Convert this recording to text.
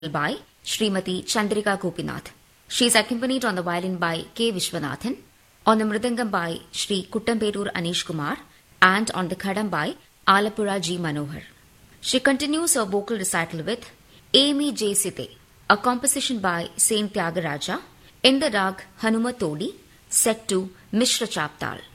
by Srimati Chandrika Gopinath. She is accompanied on the violin by K. Vishwanathan, on the mridangam by Sri Kuttamperur Anish Kumar, and on the khadam by Alapura G. Manohar. She continues her vocal recital with Amy J. Site, a composition by Saint Tyagaraja, in the rag Hanumatodi, set to Mishra Chaptal.